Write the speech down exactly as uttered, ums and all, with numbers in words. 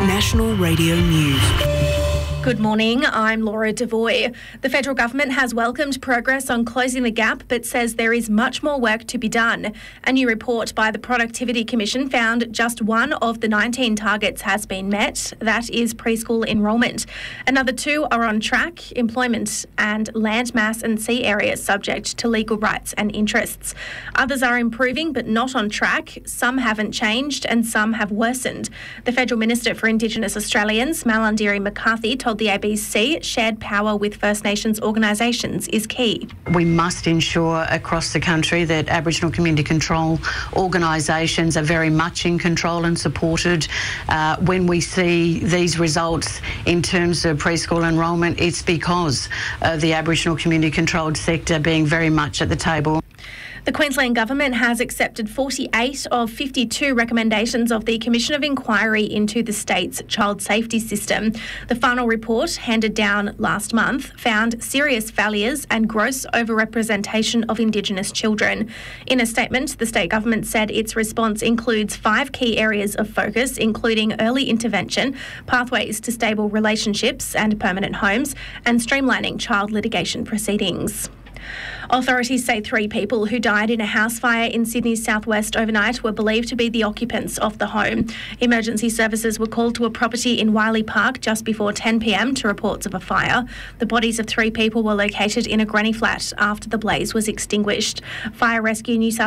National Radio News. Good morning, I'm Laura Devoy. The federal government has welcomed progress on closing the gap but says there is much more work to be done. A new report by the Productivity Commission found just one of the nineteen targets has been met. That is preschool enrolment. Another two are on track, employment and land mass and sea areas subject to legal rights and interests. Others are improving but not on track. Some haven't changed and some have worsened. The Federal Minister for Indigenous Australians, Malarndirri McCarthy, told the A B C shared power with First Nations organisations is key. We must ensure across the country that Aboriginal community control organisations are very much in control and supported. Uh, when we see these results in terms of preschool enrolment, it's because of the Aboriginal community controlled sector being very much at the table. The Queensland Government has accepted forty-eight of fifty-two recommendations of the Commission of Inquiry into the state's child safety system. The final report, handed down last month, found serious failures and gross overrepresentation of Indigenous children. In a statement, the state government said its response includes five key areas of focus, including early intervention, pathways to stable relationships and permanent homes, and streamlining child litigation proceedings. Authorities say three people who died in a house fire in Sydney's southwest overnight were believed to be the occupants of the home. Emergency services were called to a property in Wiley Park just before ten p m to reports of a fire. The bodies of three people were located in a granny flat after the blaze was extinguished. Fire Rescue New South